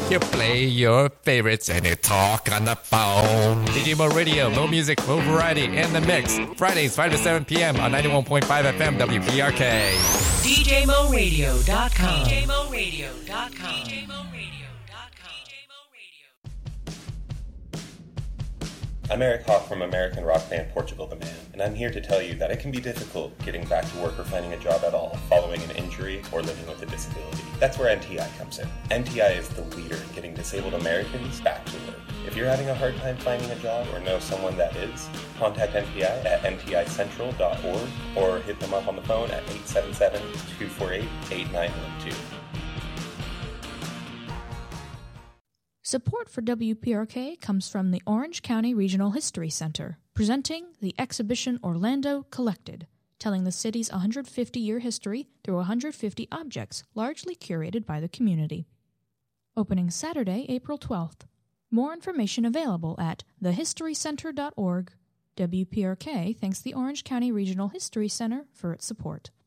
You play your favorites and you talk on the phone. DJ Mo Radio, more music, more variety in the mix. Fridays, 5 to 7 p.m. on 91.5 FM WPRK. DJMoRadio.com. DJMoRadio.com. I'm Eric Hawk from American rock band Portugal the Man, and I'm here to tell you that it can be difficult getting back to work or finding a job at all following an injury or living with a disability. That's where NTI comes in. NTI is the leader in getting disabled Americans back to work. If you're having a hard time finding a job or know someone that is, contact NTI at nticentral.org or hit them up on the phone at 877-248-8912. Support for WPRK comes from the Orange County Regional History Center, presenting the exhibition Orlando Collected, telling the city's 150-year history through 150 objects largely curated by the community. Opening Saturday, April 12th. More information available at thehistorycenter.org. WPRK thanks the Orange County Regional History Center for its support.